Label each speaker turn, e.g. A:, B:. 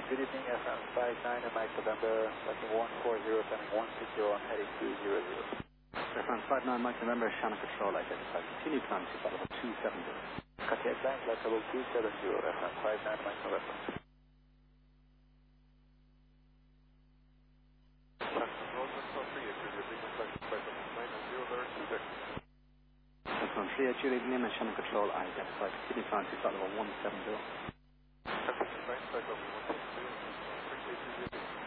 A: good evening, FM 59 and Mike November, looking 140, sending 160 on heading 200.
B: FM 59 Mike November, Shannon Control identified. Continue climb to level 270.
A: Copy Bank, level 270, FM 59 Mike November.
B: FM 38 Juliet Lima, Shannon Control identified. Continue climb to level 170.